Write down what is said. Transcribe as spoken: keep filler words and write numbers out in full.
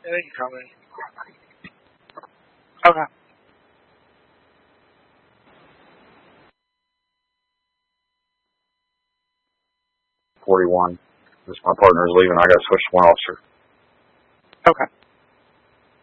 Yeah, they can come in. Okay. forty-one. This my partner is leaving. I got to switch to one officer. Okay.